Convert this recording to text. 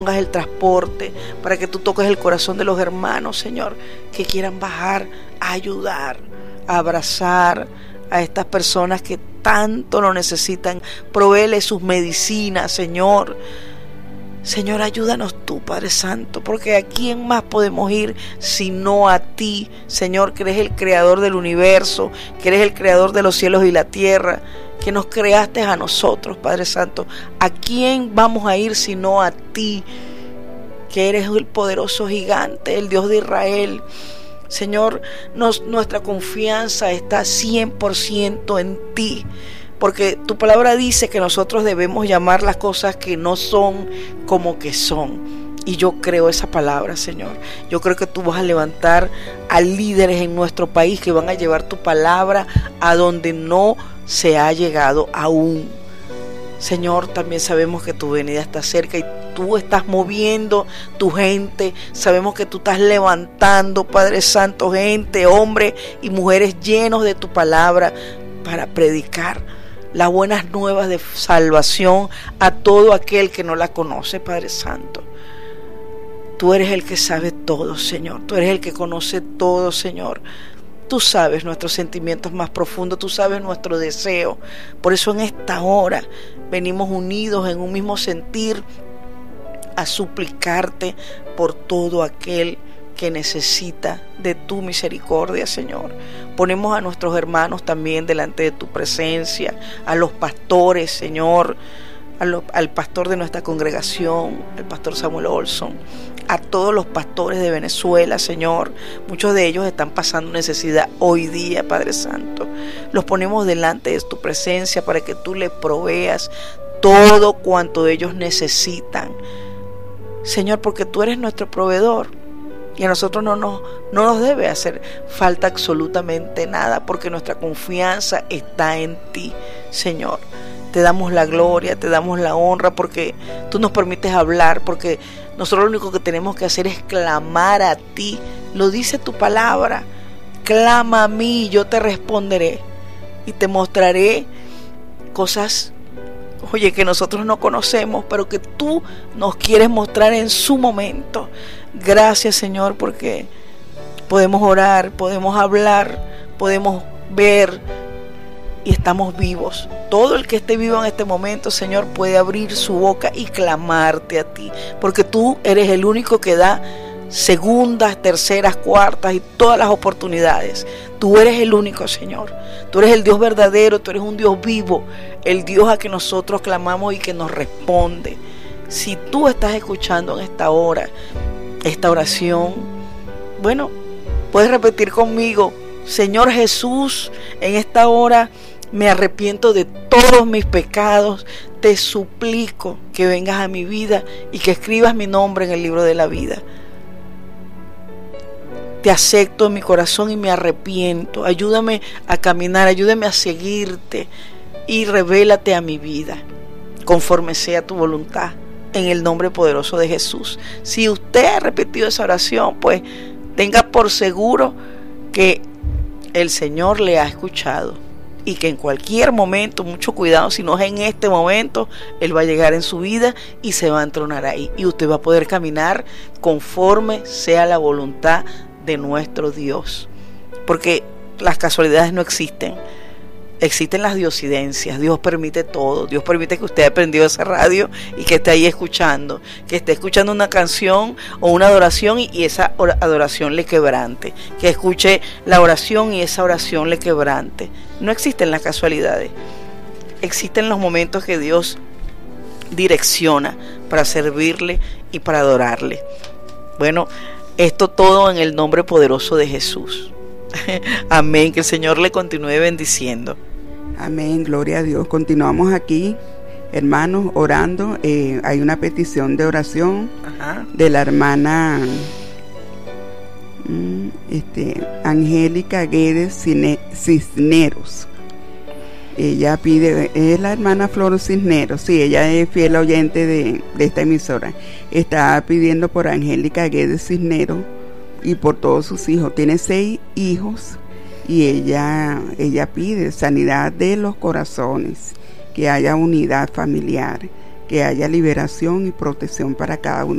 pongas el transporte, para que tú toques el corazón de los hermanos, Señor, que quieran bajar a ayudar, a abrazar a estas personas que tanto lo necesitan. Provéele sus medicinas, Señor. Señor, ayúdanos tú, Padre Santo, porque ¿a quién más podemos ir sino a ti, Señor, que eres el creador del universo, que eres el creador de los cielos y la tierra, que nos creaste a nosotros, Padre Santo? ¿A quién vamos a ir sino a ti, que eres el poderoso gigante, el Dios de Israel? Señor, nuestra confianza está 100% en ti, porque tu palabra dice que nosotros debemos llamar las cosas que no son como que son. Y yo creo esa palabra, Señor. Yo creo que tú vas a levantar a líderes en nuestro país que van a llevar tu palabra a donde no se ha llegado aún. Señor, también sabemos que tu venida está cerca y tú estás moviendo tu gente. Sabemos que tú estás levantando, Padre Santo, gente, hombres y mujeres llenos de tu palabra para predicar las buenas nuevas de salvación a todo aquel que no la conoce, Padre Santo. Tú eres el que sabe todo, Señor. Tú eres el que conoce todo, Señor. Tú sabes nuestros sentimientos más profundos, tú sabes nuestro deseo. Por eso en esta hora venimos unidos en un mismo sentir a suplicarte por todo aquel que necesita de tu misericordia, Señor. Ponemos a nuestros hermanos también delante de tu presencia, a los pastores, Señor, al pastor de nuestra congregación, el pastor Samuel Olson, a todos los pastores de Venezuela, Señor. Muchos de ellos están pasando necesidad hoy día, Padre Santo. Los ponemos delante de tu presencia para que tú les proveas todo cuanto ellos necesitan, Señor, porque tú eres nuestro proveedor. Y a nosotros no nos debe hacer falta absolutamente nada, porque nuestra confianza está en ti, Señor. Te damos la gloria, te damos la honra, porque tú nos permites hablar, porque nosotros lo único que tenemos que hacer es clamar a ti. Lo dice tu palabra: clama a mí y yo te responderé y te mostraré cosas, oye, que nosotros no conocemos, pero que tú nos quieres mostrar en su momento. Gracias, Señor, porque podemos orar, podemos hablar, podemos ver y estamos vivos. Todo el que esté vivo en este momento, Señor, puede abrir su boca y clamarte a ti, porque tú eres el único que da segundas, terceras, cuartas y todas las oportunidades. Tú eres el único, Señor. Tú eres el Dios verdadero, tú eres un Dios vivo, el Dios a que nosotros clamamos y que nos responde. Si tú estás escuchando en esta hora esta oración, bueno, puedes repetir conmigo: Señor Jesús, en esta hora me arrepiento de todos mis pecados, te suplico que vengas a mi vida y que escribas mi nombre en el libro de la vida. Te acepto en mi corazón y me arrepiento. Ayúdame a caminar, ayúdame a seguirte y revélate a mi vida conforme sea tu voluntad, en el nombre poderoso de Jesús. Si usted ha repetido esa oración, pues tenga por seguro que el Señor le ha escuchado y que en cualquier momento, mucho cuidado, si no es en este momento, Él va a llegar en su vida y se va a entronar ahí, y usted va a poder caminar conforme sea la voluntad de nuestro Dios, porque las casualidades no existen. Existen las diosidencias. Dios permite todo. Dios permite que usted haya prendido esa radio y que esté ahí escuchando, que esté escuchando una canción o una adoración y esa adoración le quebrante, que escuche la oración y esa oración le quebrante. No existen las casualidades. Existen los momentos que Dios direcciona para servirle y para adorarle. Bueno, esto todo en el nombre poderoso de Jesús. Amén. Que el Señor le continúe bendiciendo. Amén, gloria a Dios. Continuamos aquí, hermanos, orando. Hay una petición de oración de la hermana Angélica Guedes Cisneros. Ella pide, es la hermana Flor Cisneros, sí, ella es fiel oyente de esta emisora. Está pidiendo por Angélica Guedes Cisneros y por todos sus hijos. Tiene 6 hijos. Y ella pide sanidad de los corazones, que haya unidad familiar, que haya liberación y protección para cada uno